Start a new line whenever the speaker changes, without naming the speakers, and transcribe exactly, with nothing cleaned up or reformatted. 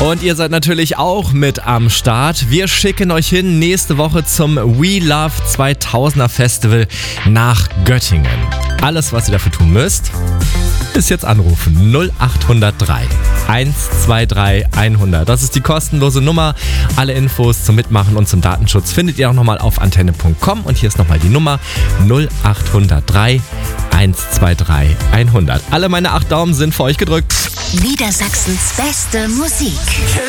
Und ihr seid natürlich auch mit am Start. Wir schicken euch hin nächste Woche zum We Love zweitausender Festival nach Göttingen. Alles, was ihr dafür tun müsst, ist jetzt anrufen. null acht null drei eins zwei drei hundert. Das ist die kostenlose Nummer. Alle Infos zum Mitmachen und zum Datenschutz findet ihr auch nochmal auf antenne punkt com. Und hier ist nochmal die Nummer null acht null drei eins zwei drei hundert. Alle meine acht Daumen sind für euch gedrückt.
Niedersachsens beste Musik.